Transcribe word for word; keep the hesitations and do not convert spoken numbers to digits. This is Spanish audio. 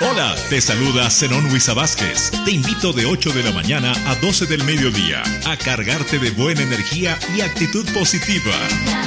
Hola, te saluda Zenón Luisa Vázquez. Te invito de ocho de la mañana a doce del mediodía a cargarte de buena energía y actitud positiva.